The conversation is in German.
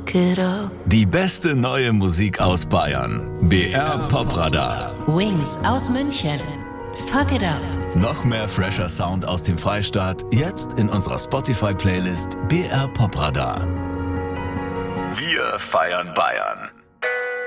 fuck it up. Die beste neue Musik aus Bayern. BR Popradar. Wings aus München. Fuck it up. Noch mehr fresher Sound aus dem Freistaat, jetzt in unserer Spotify-Playlist BR Popradar. Wir feiern Bayern.